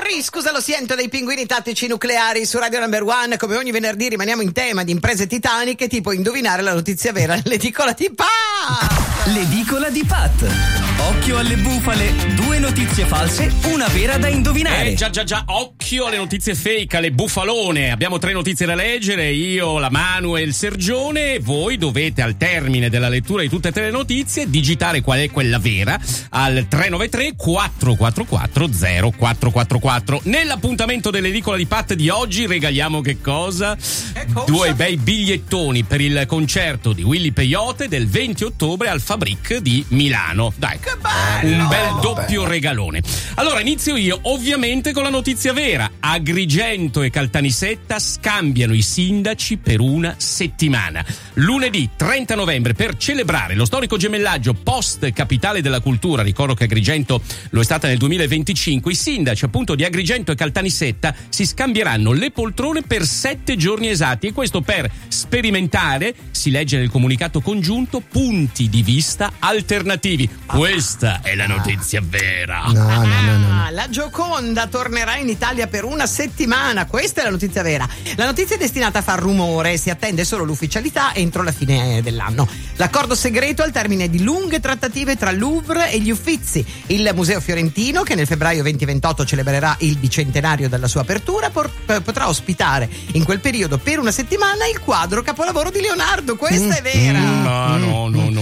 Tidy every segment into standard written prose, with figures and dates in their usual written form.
Scusa, lo sento dei pinguini tattici nucleari su Radio Number One. Come ogni venerdì rimaniamo in tema di imprese titaniche, tipo indovinare la notizia vera nell'edicola di Pat. L'edicola di Pat. Occhio alle bufale, 2 notizie false, una vera da indovinare. Già, occhio alle notizie fake, alle bufalone. Abbiamo 3 notizie da leggere, io, la Manu e il Sergione. Voi dovete, al termine della lettura di tutte e 3 le notizie, digitare qual è quella vera al 393 444 0444. Nell'appuntamento dell'edicola di Pat di oggi regaliamo che cosa? 2 bei bigliettoni per il concerto di Willy Peyote del 20 ottobre al Fabric di Milano. Dai, che bello! Un bel doppio regalone. Allora inizio io, ovviamente, con la notizia vera. Agrigento e Caltanissetta scambiano i sindaci per una settimana. Lunedì 30 novembre, per celebrare lo storico gemellaggio post Capitale della Cultura, ricordo che Agrigento lo è stata nel 2025, i sindaci appunto di Agrigento e Caltanissetta si scambieranno le poltrone per 7 giorni esatti, e questo per sperimentare, si legge nel comunicato congiunto, punti di vista alternativi. Questa è la notizia vera. No. La Gioconda tornerà in Italia per una settimana. Questa è la notizia vera. La notizia è destinata a far rumore. Si attende solo l'ufficialità entro la fine dell'anno. L'accordo segreto al termine di lunghe trattative tra Louvre e gli Uffizi. Il Museo Fiorentino, che nel febbraio 2028 celebrerà il bicentenario della sua apertura, potrà ospitare in quel periodo per una settimana il quadro capolavoro di Leonardo. Questa è vera. No.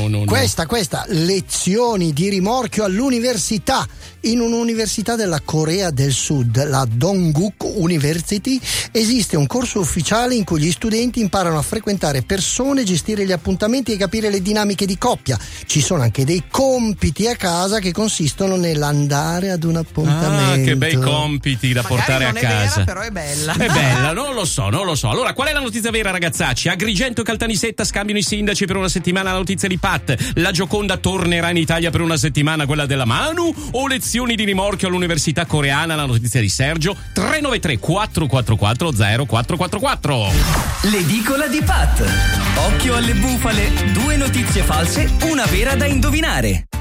Questa lezioni di rimorchio all'università, in un'università della Corea del Sud, la Dongguk University, esiste un corso ufficiale in cui gli studenti imparano a frequentare persone, gestire gli appuntamenti e capire le dinamiche di coppia. Ci sono anche dei compiti a casa che consistono nell'andare ad un appuntamento. Che bei compiti da portare a casa. Non è vera, però è bella. È bella, non lo so. Allora, qual è la notizia vera, ragazzacci? Agrigento e Caltanissetta scambiano i sindaci per una settimana. La notizia di Pat. La Gioconda tornerà in Italia per una settimana, quella della Manu, o lezioni di rimorchio all'università coreana? La notizia di Sergio. 393 444 0444. L'edicola di Pat. Occhio alle bufale, 2 notizie false, una vera da indovinare.